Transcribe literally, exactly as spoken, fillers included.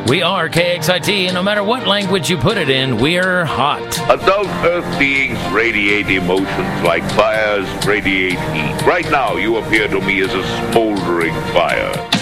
We are K X I T, and no matter what language you put it in, we're hot. Adult Earth beings radiate emotions like fires radiate heat. Right now, you appear to me as a smoldering fire.